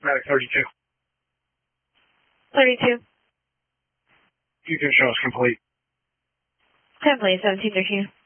Medic 32. 32. You can show us complete. 10 please, 1713.